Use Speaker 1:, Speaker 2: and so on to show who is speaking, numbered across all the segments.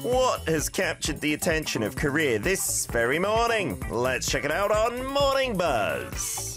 Speaker 1: What has captured the attention of Korea this very morning? Let's check it out on Morning Buzz.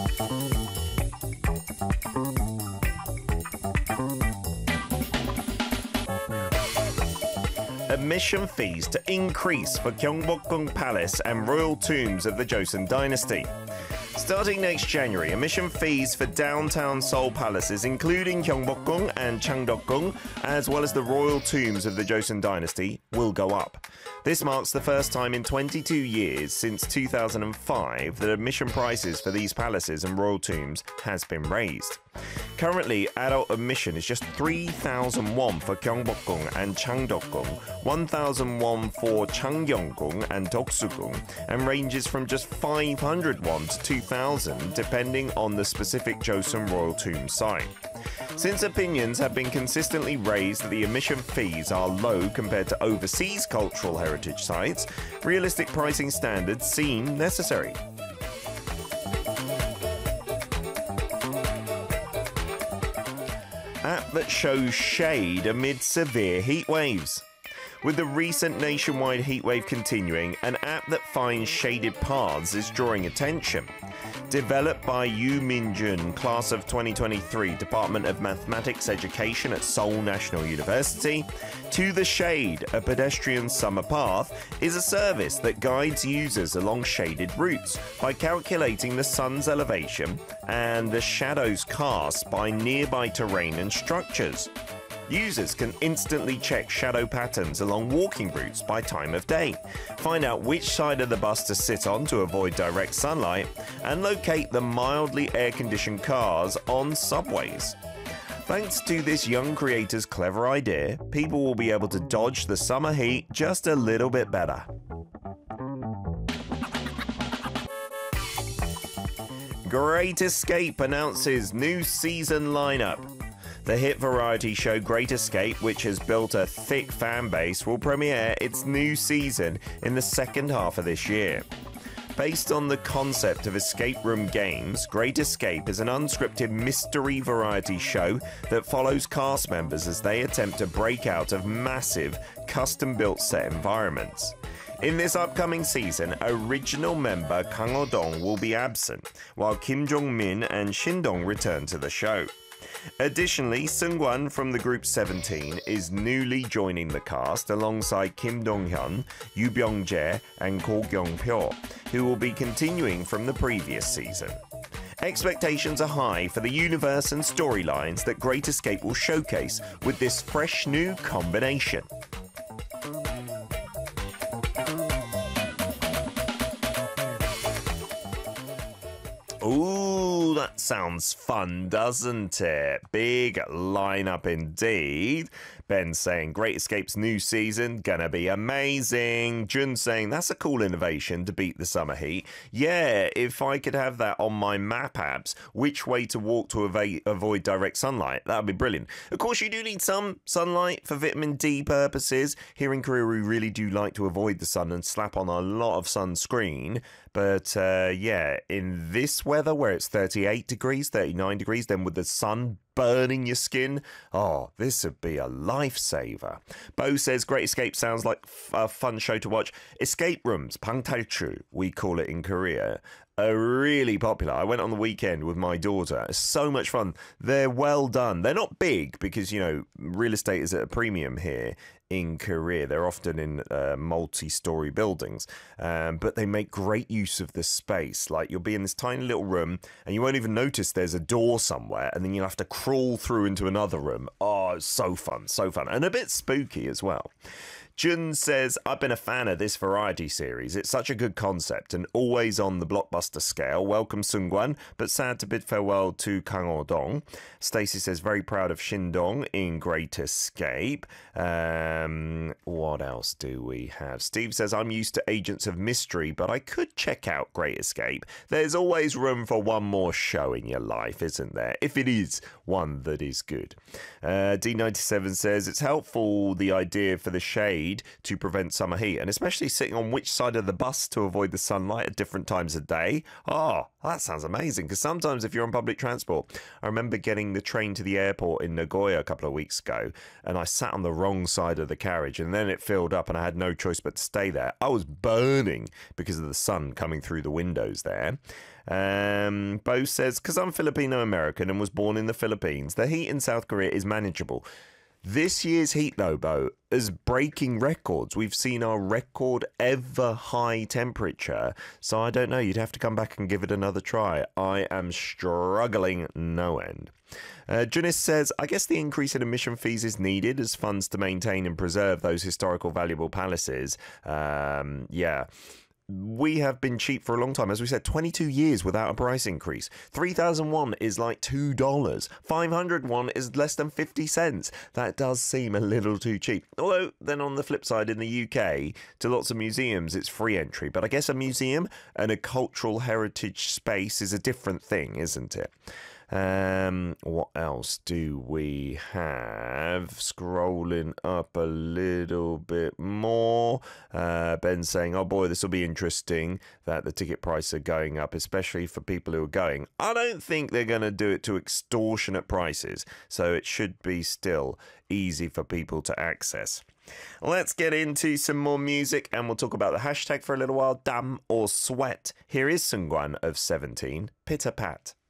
Speaker 1: Admission fees to increase for Gyeongbokgung Palace and royal tombs of the Joseon Dynasty. Starting next January, admission fees for downtown Seoul palaces, including Gyeongbokgung and Changdeokgung, as well as the royal tombs of the Joseon Dynasty, will go up. This marks the first time in 22 years since 2005 that admission prices for these palaces and royal tombs has been raised. Currently, adult admission is just 3,000 won for Gyeongbokgung and Changdeokgung, 1,000 won for Changgyeonggung and Doksugung, and ranges from just 500 won to 2,000 depending on the specific Joseon royal tomb site. Since opinions have been consistently raised that the admission fees are low compared to overseas cultural heritage sites, realistic pricing standards seem necessary. App that shows shade amid severe heat waves. With the recent nationwide heatwave continuing, an app that finds shaded paths is drawing attention. Developed by Yoo Min-jun, class of 2023, Department of Mathematics Education at Seoul National University, To the Shade, a pedestrian summer path, is a service that guides users along shaded routes by calculating the sun's elevation and the shadows cast by nearby terrain and structures. Users can instantly check shadow patterns along walking routes by time of day, find out which side of the bus to sit on to avoid direct sunlight, and locate the mildly air-conditioned cars on subways. Thanks to this young creator's clever idea, people will be able to dodge the summer heat just a little bit better. Great Escape announces new season lineup. The hit variety show Great Escape, which has built a thick fan base, will premiere its new season in the second half of this year. Based on the concept of escape room games, Great Escape is an unscripted mystery variety show that follows cast members as they attempt to break out of massive, custom-built set environments. In this upcoming season, original member Kang Oh-dong will be absent, while Kim Jong-min and Shin Dong return to the show. Additionally, Seungkwan from the group 17 is newly joining the cast alongside Kim Dong-hyun, Yoo Byung-jae, and Ko Kyung-pyo, who will be continuing from the previous season. Expectations are high for the universe and storylines that Great Escape will showcase with this fresh new combination. Ooh, that sounds fun, doesn't it? Big lineup indeed. Ben saying Great Escape's new season gonna be amazing. Jun saying that's a cool innovation to beat the summer heat. Yeah, if I could have that on my map apps, which way to walk to avoid direct sunlight, that would be brilliant. Of course, you do need some sunlight for vitamin D purposes. Here in Korea, we really do like to avoid the sun and slap on a lot of sunscreen. But yeah, in this weather where it's 38 degrees, 39 degrees, then with the sun burning your skin, oh, this would be a lifesaver. Bo says Great Escape sounds like a fun show to watch. Escape rooms, 방탈출, we call it in Korea, are really popular. I went on the weekend with my daughter. It's so much fun. They're well done. They're not big because, you know, real estate is at a premium here in Korea. They're often in multi-story buildings, but they make great use of the space. Like, you'll be in this tiny little room and you won't even notice there's a door somewhere, and then you'll have to crawl through into another room. Oh, it's so fun, and a bit spooky as well. Jun says, I've been a fan of this variety series. It's such a good concept and always on the blockbuster scale. Welcome Seungkwan, but sad to bid farewell to Kang Oh-dong. Stacey says, very proud of Shin Dong in Great Escape. What else do we have? Steve says, I'm used to Agents of Mystery, but I could check out Great Escape. There's always room for one more show in your life, isn't there? If it is one that is good. D97 says, it's helpful, the idea for the shade shade to prevent summer heat, and especially sitting on which side of the bus to avoid the sunlight at different times of day. Oh, that sounds amazing, because sometimes if you're on public transport, I remember getting the train to the airport in Nagoya a couple of weeks ago, and I sat on the wrong side of the carriage, and then it filled up and I had no choice but to stay there. I was burning because of the sun coming through the windows there. Bo says, because I'm Filipino-American and was born in the Philippines, the heat in South Korea is manageable. This year's heat, though, Bo, is breaking records. We've seen our record ever high temperature. So I don't know. You'd have to come back and give it another try. I am struggling no end. Junis says, I guess the increase in admission fees is needed as funds to maintain and preserve those historical valuable palaces. Yeah. We have been cheap for a long time. As we said, 22 years without a price increase. 3,000 won is like $2. 500 won is less than 50 cents. That does seem a little too cheap. Although, then on the flip side, in the UK, to lots of museums, it's free entry. But I guess a museum and a cultural heritage space is a different thing, isn't it? What else do we have? Scrolling up a little bit more. Ben saying, oh boy, this will be interesting that the ticket prices are going up, especially for people who are going. I don't think they're going to do it to extortionate prices, so it should be still easy for people to access. Let's get into some more music and we'll talk about the hashtag for a little while, Dam or Sweat. Here is Seungkwan of 17, Pitter Pat.